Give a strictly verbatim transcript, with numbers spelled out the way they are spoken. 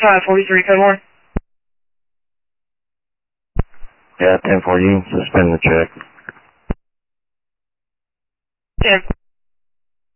five forty-three, code one. Yeah, ten forty, suspend the check. ten.